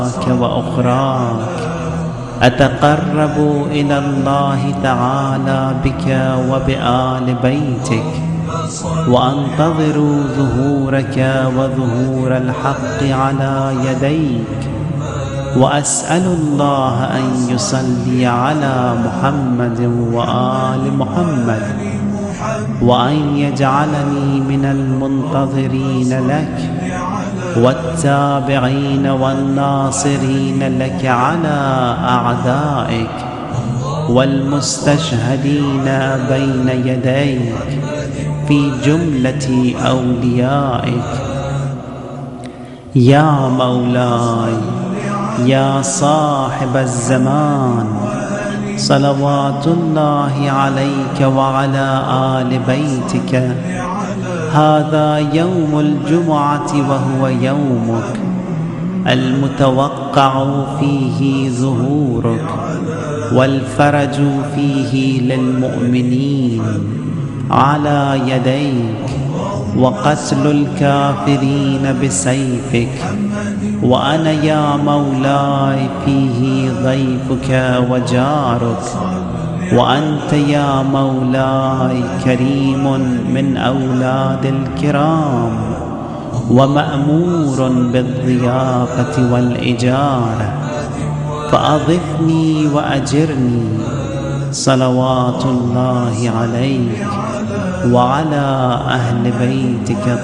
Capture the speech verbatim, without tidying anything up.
وأخراك، أتقرب إلى الله تعالى بك وبآل بيتك، وأنتظر ظهورك وظهور الحق على يديك، وأسأل الله أن يصلي على محمد وآل محمد، وأن يجعلني من المنتظرين لك والتابعين والناصرين لك على أعدائك، والمستشهدين بين يديك في جملة أوليائك. يا مولاي يا صاحب الزمان، صلوات الله عليك وعلى آل بيتك. هذا يوم الجمعة وهو يومك المتوقع فيه ظهورك، والفرج فيه للمؤمنين على يديك، وقتل الكافرين بسيفك. وأنا يا مولاي فيه ضيفك وجارك، وأنت يا مولاي كريم من أولاد الكرام، ومأمور بالضيافة والإجارة، فأضفني وأجرني، صلوات الله عليك وعلى أهل بيتك